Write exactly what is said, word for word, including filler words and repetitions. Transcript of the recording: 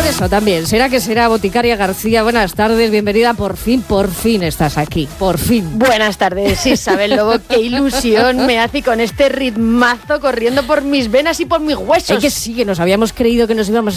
por eso también. ¿Será que será Boticaria García? Buenas tardes, bienvenida. Por fin, por fin estás aquí. Por fin. Buenas tardes, Isabel Lobo. Qué ilusión me hace con este ritmazo corriendo por mis venas y por mis huesos. Es que sí, que nos habíamos creído que nos íbamos